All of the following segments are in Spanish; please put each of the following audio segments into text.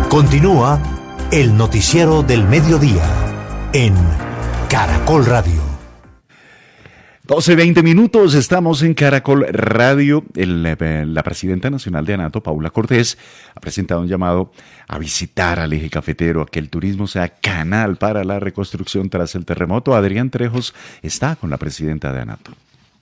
Continúa el noticiero del mediodía en Caracol Radio. 12:20 minutos, estamos en Caracol Radio. La presidenta nacional de ANATO, Paula Cortés, ha presentado un llamado a visitar al eje cafetero, a que el turismo sea canal para la reconstrucción tras el terremoto. Adrián Trejos está con la presidenta de ANATO.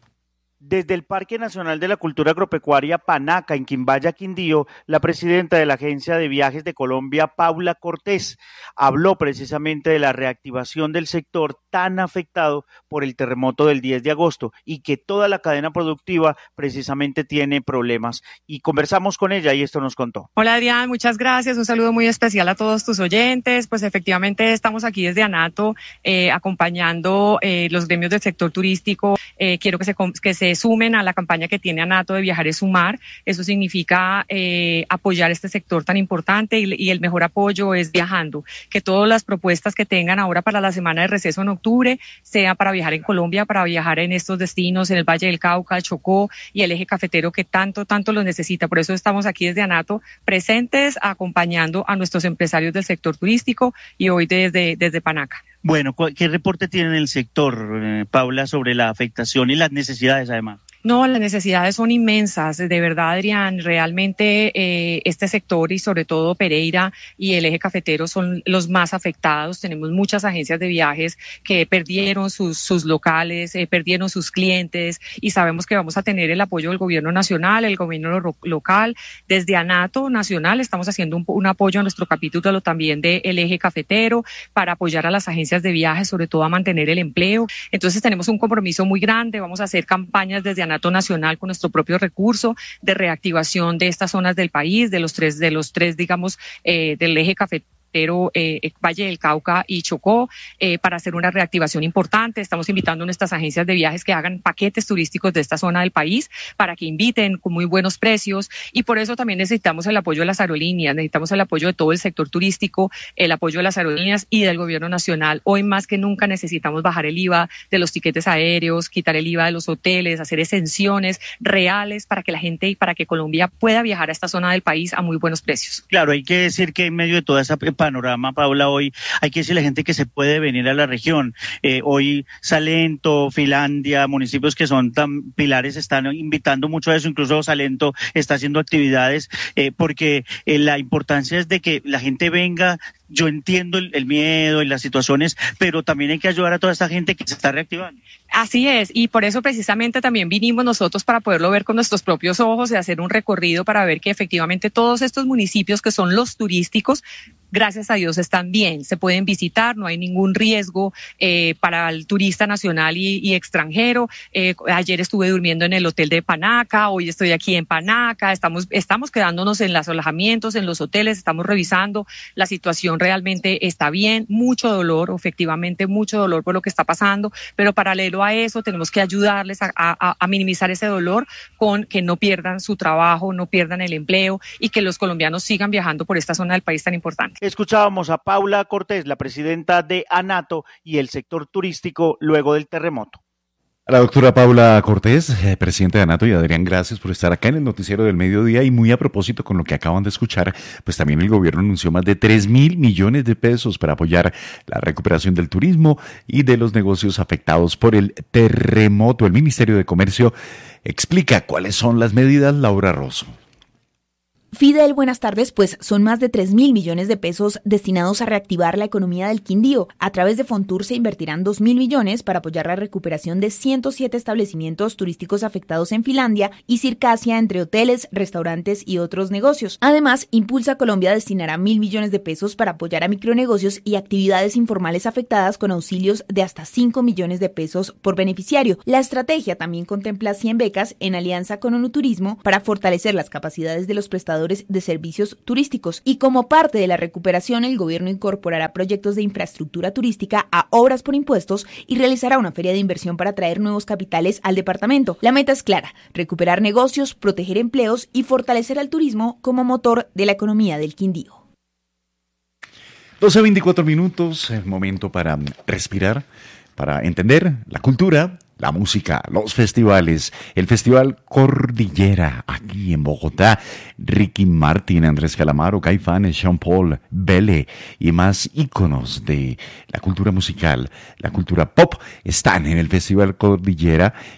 Desde el Parque Nacional de la Cultura Agropecuaria Panaca, en Quimbaya, Quindío, la presidenta de la Agencia de Viajes de Colombia, Paula Cortés, habló precisamente de la reactivación del sector tan afectado por el terremoto del 10 de agosto y que toda la cadena productiva precisamente tiene problemas. Y conversamos con ella y esto nos contó. Hola Adrián, muchas gracias. Un saludo muy especial a todos tus oyentes. Pues efectivamente estamos aquí desde ANATO acompañando los gremios del sector turístico. Quiero que se sumen a la campaña que tiene ANATO de Viajar es Sumar. Eso significa apoyar este sector tan importante y el mejor apoyo es viajando. Que todas las propuestas que tengan ahora para la semana de receso en octubre sea para viajar en Colombia, para viajar en estos destinos, en el Valle del Cauca, el Chocó y el eje cafetero que tanto lo necesita. Por eso estamos aquí desde ANATO presentes acompañando a nuestros empresarios del sector turístico y hoy desde Panaca. Bueno, ¿qué reporte tiene el sector, Paula, sobre la afectación y las necesidades además? No, las necesidades son inmensas, de verdad, Adrián. Realmente este sector y sobre todo Pereira y el eje cafetero son los más afectados. Tenemos muchas agencias de viajes que perdieron sus locales, perdieron sus clientes y sabemos que vamos a tener el apoyo del gobierno nacional, el gobierno local. Desde ANATO Nacional estamos haciendo un apoyo a nuestro capítulo también del eje cafetero para apoyar a las agencias de viajes, sobre todo a mantener el empleo. Entonces tenemos un compromiso muy grande, vamos a hacer campañas desde ANATO Nacional con nuestro propio recurso de reactivación de estas zonas del país, de los tres, digamos, del eje cafetero, Valle del Cauca y Chocó, para hacer una reactivación importante. Estamos invitando a nuestras agencias de viajes que hagan paquetes turísticos de esta zona del país para que inviten con muy buenos precios y por eso también necesitamos el apoyo de las aerolíneas, necesitamos el apoyo de todo el sector turístico, el apoyo de las aerolíneas y del gobierno nacional. Hoy más que nunca necesitamos bajar el IVA de los tiquetes aéreos, quitar el IVA de los hoteles, hacer exenciones reales para que la gente y para que Colombia pueda viajar a esta zona del país a muy buenos precios. Claro, hay que decir que en medio de toda esa panorama, Paula, hoy hay que decirle a la gente que se puede venir a la región. Hoy Salento, Finlandia, municipios que son tan pilares están invitando mucho a eso, incluso Salento está haciendo actividades porque la importancia es de que la gente venga. Yo entiendo el miedo y las situaciones, pero también hay que ayudar a toda esta gente que se está reactivando. Así es, y por eso precisamente también vinimos nosotros para poderlo ver con nuestros propios ojos y hacer un recorrido para ver que efectivamente todos estos municipios que son los turísticos, gracias a Dios están bien, se pueden visitar, no hay ningún riesgo para el turista nacional y extranjero. Ayer estuve durmiendo en el hotel de Panaca, hoy estoy aquí en Panaca, estamos quedándonos en los alojamientos, en los hoteles, estamos revisando, la situación realmente está bien, mucho dolor, efectivamente mucho dolor por lo que está pasando, pero paralelo a eso tenemos que ayudarles a minimizar ese dolor con que no pierdan su trabajo, no pierdan el empleo y que los colombianos sigan viajando por esta zona del país tan importante. Escuchábamos a Paula Cortés, la presidenta de ANATO y el sector turístico luego del terremoto. A la doctora Paula Cortés, presidenta de ANATO, y Adrián, gracias por estar acá en el noticiero del mediodía. Y muy a propósito con lo que acaban de escuchar, pues también el gobierno anunció más de 3.000 millones de pesos para apoyar la recuperación del turismo y de los negocios afectados por el terremoto. El Ministerio de Comercio explica cuáles son las medidas. Laura Rosso. Fidel, buenas tardes. Pues son más de 3.000 millones de pesos destinados a reactivar la economía del Quindío. A través de Fontur se invertirán 2.000 millones para apoyar la recuperación de 107 establecimientos turísticos afectados en Finlandia y Circasia, entre hoteles, restaurantes y otros negocios. Además, Impulsa Colombia destinará 1.000 millones de pesos para apoyar a micronegocios y actividades informales afectadas con auxilios de hasta 5 millones de pesos por beneficiario. La estrategia también contempla 100 becas en alianza con ONUturismo para fortalecer las capacidades de los prestadores de servicios turísticos. Y como parte de la recuperación, el gobierno incorporará proyectos de infraestructura turística a obras por impuestos y realizará una feria de inversión para traer nuevos capitales al departamento. La meta es clara: recuperar negocios, proteger empleos y fortalecer al turismo como motor de la economía del Quindío. 12:24 minutos, el momento para respirar, para entender la cultura la música, los festivales, el Festival Cordillera aquí en Bogotá, Ricky Martin, Andrés Calamaro, Caifanes, Sean Paul, Bele y más íconos de la cultura musical, la cultura pop están en el Festival Cordillera